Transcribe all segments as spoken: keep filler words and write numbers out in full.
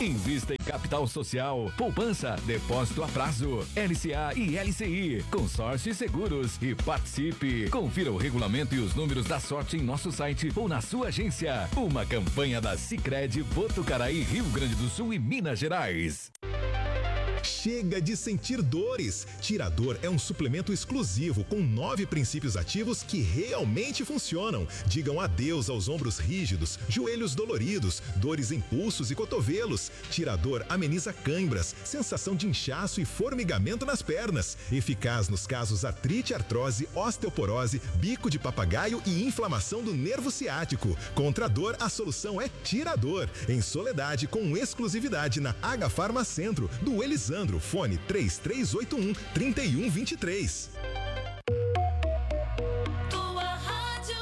Invista em capital social, poupança, depósito a prazo, L C A e L C I, consórcio e seguros e participe. Confira o regulamento e os números da sorte em nosso site ou na sua agência. Uma campanha da Sicredi Botucaraí, Rio Grande do Sul e Minas Gerais. Chega de sentir dores. Tirador é um suplemento exclusivo com nove princípios ativos que realmente funcionam. Digam adeus aos ombros rígidos, joelhos doloridos, dores em pulsos e cotovelos. Tirador ameniza cãibras, sensação de inchaço e formigamento nas pernas. Eficaz nos casos artrite, artrose, osteoporose, bico de papagaio e inflamação do nervo ciático. Contra a dor, a solução é Tirador. Em Soledade, com exclusividade na H Farma Centro, do Elisandro. Fone três três oito um, três um dois três. Tua rádio.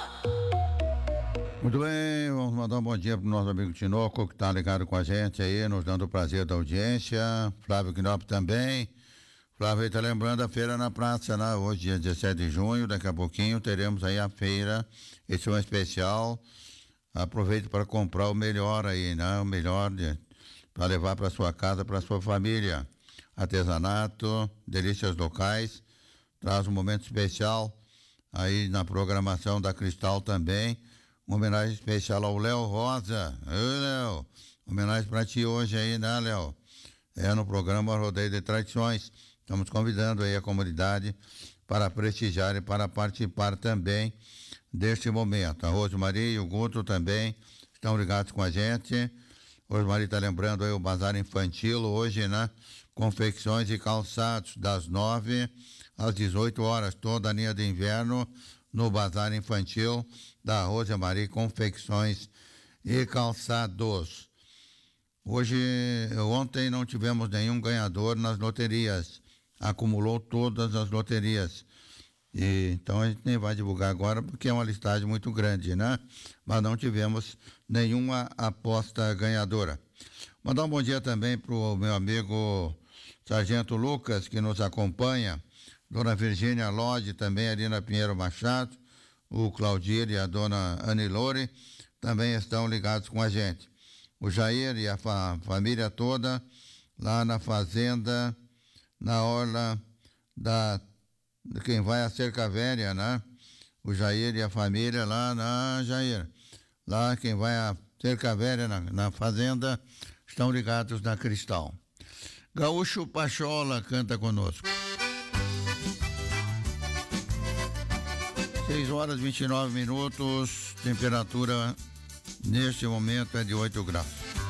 Muito bem, vamos mandar um bom dia pro nosso amigo Tinoco, que tá ligado com a gente aí, nos dando o prazer da audiência. Flávio Knop também. Flávio aí tá lembrando a feira na praça, né? Hoje, dia dezessete de junho, daqui a pouquinho teremos aí a feira, edição especial. Aproveite para comprar o melhor aí, né? O melhor de para levar para sua casa, para sua família. Artesanato, delícias locais, traz um momento especial aí na programação da Cristal também. Uma homenagem especial ao Léo Rosa. Oi, Léo, homenagem para ti hoje aí, né, Léo? É no programa Rodeio de Tradições. Estamos convidando aí a comunidade para prestigiar e para participar também deste momento. A Rosemaria e o Guto também estão ligados com a gente. Rosemaria está lembrando aí o Bazar Infantil hoje, né? Confecções e calçados das nove às dezoito horas, toda a linha de inverno no Bazar Infantil da Rosemaria Confecções e Calçados. Hoje, ontem não tivemos nenhum ganhador nas loterias, acumulou todas as loterias. E, então a gente nem vai divulgar agora porque é uma listagem muito grande, né? Mas não tivemos nenhuma aposta ganhadora. Mandar um bom dia também pro meu amigo Sargento Lucas, que nos acompanha, Dona Virgínia Lodge também ali na Pinheiro Machado, o Claudir e a Dona Anilore também estão ligados com a gente. O Jair e a fa- família toda lá na fazenda, na orla da de quem vai a Cerca Velha, né? O Jair e a família lá na Jair. Lá quem vai a Cerca Velha na, na fazenda estão ligados na Cristal. Gaúcho Pachola canta conosco. seis horas e vinte e nove minutos, temperatura neste momento é de oito graus.